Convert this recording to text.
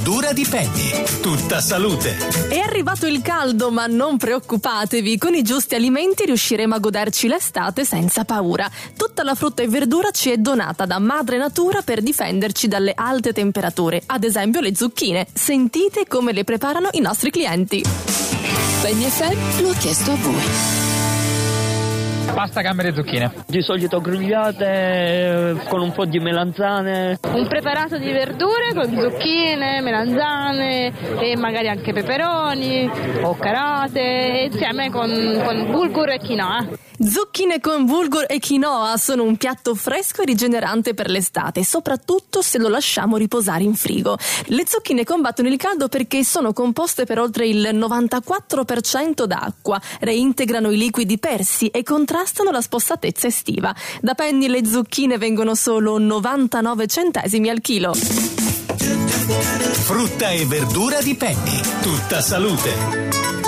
verdura di Penny, tutta salute. È arrivato il caldo, ma non preoccupatevi, con i giusti alimenti riusciremo a goderci l'estate senza paura. Tutta la frutta e verdura ci è donata da Madre Natura per difenderci dalle alte temperature, ad esempio le zucchine. Sentite come le preparano i nostri clienti. Penny FM lo ha chiesto a voi. Pasta, gamberi e zucchine. Di solito grigliate con un po' di melanzane. Un preparato di verdure con zucchine, melanzane e magari anche peperoni o carote, insieme con bulgur e quinoa. Zucchine con bulgur e quinoa sono un piatto fresco e rigenerante per l'estate, soprattutto se lo lasciamo riposare in frigo. Le zucchine combattono il caldo perché sono composte per oltre il 94% d'acqua, reintegrano i liquidi persi e contrastano la spossatezza estiva. Da Penny le zucchine vengono solo 99 centesimi al chilo. Frutta e verdura di Penny, tutta salute.